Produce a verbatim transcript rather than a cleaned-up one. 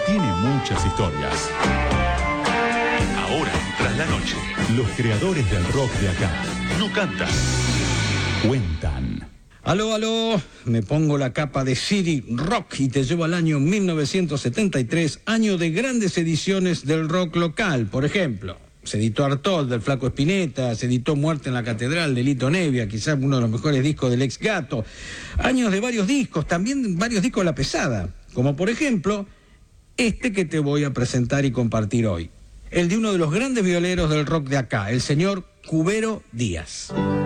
tiene muchas historias. Ahora, tras la noche, Los creadores del rock de acá no cantan, cuentan. Aló, aló, me pongo la capa de City Rock y te llevo al año mil novecientos setenta y tres, año de grandes ediciones del rock local. Por ejemplo, se editó Artaud del Flaco Spinetta, se editó Muerte en la Catedral de Lito Nebbia, quizás uno de los mejores discos del Ex Gato. Años de varios discos, también varios discos de La Pesada, como por ejemplo este que te voy a presentar y compartir hoy. El de uno de los grandes violeros del rock de acá, el señor Cubero Díaz.